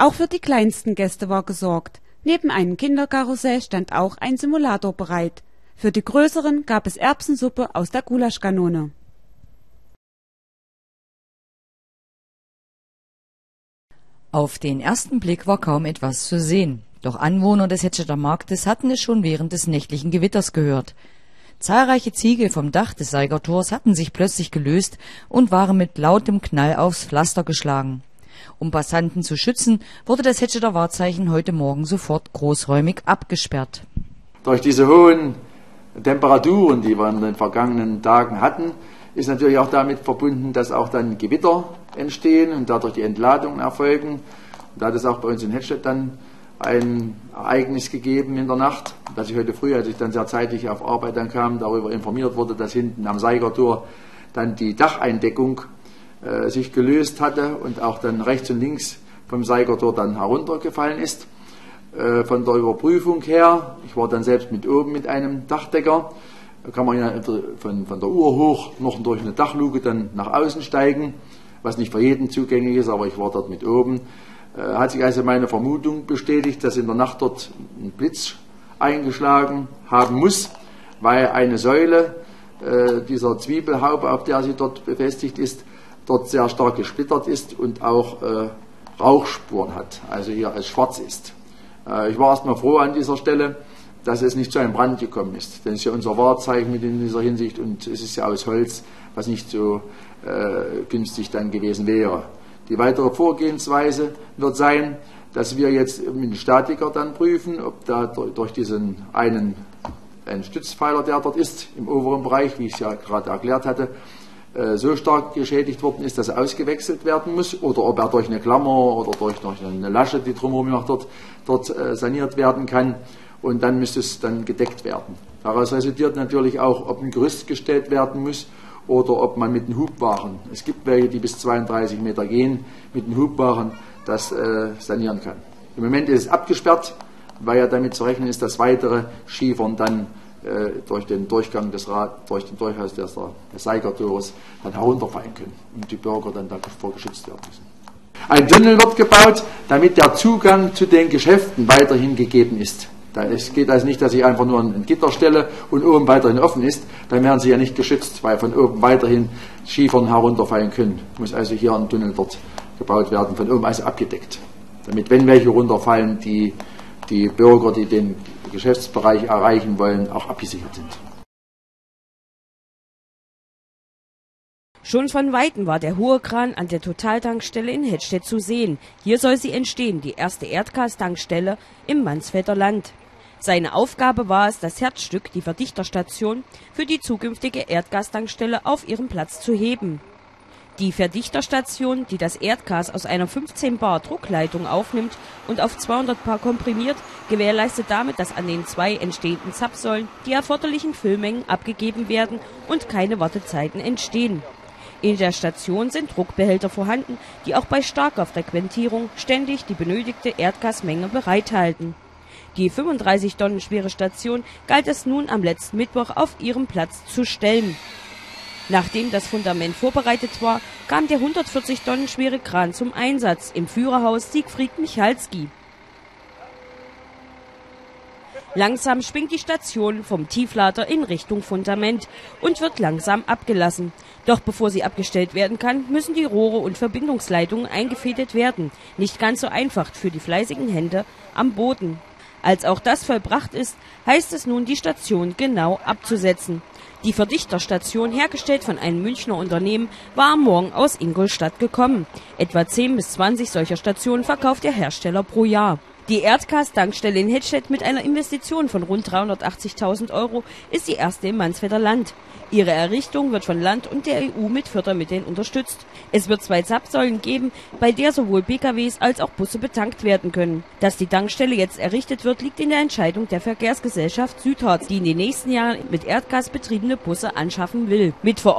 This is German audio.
Auch für die kleinsten Gäste war gesorgt. Neben einem Kinderkarussell stand auch ein Simulator bereit. Für die größeren gab es Erbsensuppe aus der Gulaschkanone. Auf den ersten Blick war kaum etwas zu sehen. Doch Anwohner des Hetscheder Marktes hatten es schon während des nächtlichen Gewitters gehört. Zahlreiche Ziegel vom Dach des Seigertors hatten sich plötzlich gelöst und waren mit lautem Knall aufs Pflaster geschlagen. Um Passanten zu schützen, wurde das Hetscheder Wahrzeichen heute Morgen sofort großräumig abgesperrt. Durch diese hohen Temperaturen, die wir in den vergangenen Tagen hatten, ist natürlich auch damit verbunden, dass auch dann Gewitter entstehen und dadurch die Entladungen erfolgen. Und da hat es auch bei uns in Hettstedt dann ein Ereignis gegeben in der Nacht, dass ich heute früh, als ich dann sehr zeitig auf Arbeit dann kam, darüber informiert wurde, dass hinten am Seigertor dann die Dacheindeckung sich gelöst hatte und auch dann rechts und links vom Seigertor dann heruntergefallen ist. Von der Überprüfung her, ich war dann selbst mit oben mit einem Dachdecker, da kann man ja von der Uhr hoch noch durch eine Dachluke dann nach außen steigen, was nicht für jeden zugänglich ist, aber ich war dort mit oben. Hat sich also meine Vermutung bestätigt, dass in der Nacht dort ein Blitz eingeschlagen haben muss, weil eine Säule dieser Zwiebelhaube, auf der sie dort befestigt ist, dort sehr stark gesplittert ist und auch Rauchspuren hat, also hier als schwarz ist. Ich war erstmal froh an dieser Stelle, dass es nicht zu einem Brand gekommen ist. Denn es ist ja unser Wahrzeichen mit in dieser Hinsicht und es ist ja aus Holz, was nicht so günstig dann gewesen wäre. Die weitere Vorgehensweise wird sein, dass wir jetzt mit dem Statiker dann prüfen, ob da durch diesen einen Stützpfeiler, der dort ist, im oberen Bereich, wie ich es ja gerade erklärt hatte, so stark geschädigt worden ist, dass er ausgewechselt werden muss, oder ob er durch eine Klammer oder durch eine Lasche, die drumherum noch dort saniert werden kann, und dann müsste es dann gedeckt werden. Daraus resultiert natürlich auch, ob ein Gerüst gestellt werden muss oder ob man mit den Hubwaren, es gibt welche, die bis 32 Meter gehen, mit den Hubwaren das sanieren kann. Im Moment ist es abgesperrt, weil ja damit zu rechnen ist, dass weitere Schiefern dann durch den Durchgang des Seigertores dann herunterfallen können und die Bürger dann davor geschützt werden müssen. Ein Tunnel wird gebaut, damit der Zugang zu den Geschäften weiterhin gegeben ist. Es geht also nicht, dass ich einfach nur ein Gitter stelle und oben weiterhin offen ist, dann werden sie ja nicht geschützt, weil von oben weiterhin Schiefern herunterfallen können. Muss also hier ein Tunnel dort gebaut werden, von oben also abgedeckt. Damit, wenn welche runterfallen, die Bürger, die den Geschäftsbereich erreichen wollen, auch abgesichert sind. Schon von Weitem war der hohe Kran an der Totaltankstelle in Hettstedt zu sehen. Hier soll sie entstehen, die erste Erdgastankstelle im Mansfelder Land. Seine Aufgabe war es, das Herzstück, die Verdichterstation, für die zukünftige Erdgastankstelle auf ihren Platz zu heben. Die Verdichterstation, die das Erdgas aus einer 15 Bar Druckleitung aufnimmt und auf 200 Bar komprimiert, gewährleistet damit, dass an den 2 entstehenden Zapfsäulen die erforderlichen Füllmengen abgegeben werden und keine Wartezeiten entstehen. In der Station sind Druckbehälter vorhanden, die auch bei starker Frequentierung ständig die benötigte Erdgasmenge bereithalten. Die 35 Tonnen schwere Station galt es nun am letzten Mittwoch auf ihrem Platz zu stellen. Nachdem das Fundament vorbereitet war, kam der 140 Tonnen schwere Kran zum Einsatz im Führerhaus Siegfried Michalski. Langsam schwingt die Station vom Tieflader in Richtung Fundament und wird langsam abgelassen. Doch bevor sie abgestellt werden kann, müssen die Rohre und Verbindungsleitungen eingefädelt werden. Nicht ganz so einfach für die fleißigen Hände am Boden. Als auch das vollbracht ist, heißt es nun, die Station genau abzusetzen. Die Verdichterstation, hergestellt von einem Münchner Unternehmen, war am Morgen aus Ingolstadt gekommen. Etwa 10 bis 20 solcher Stationen verkauft der Hersteller pro Jahr. Die Erdgas-Tankstelle in Hettstedt mit einer Investition von rund 380.000 € ist die erste im Mansfelder Land. Ihre Errichtung wird von Land und der EU mit Fördermitteln unterstützt. Es wird 2 Zapfsäulen geben, bei der sowohl PKWs als auch Busse betankt werden können. Dass die Tankstelle jetzt errichtet wird, liegt in der Entscheidung der Verkehrsgesellschaft Südharz, die in den nächsten Jahren mit Erdgas betriebene Busse anschaffen will. Mit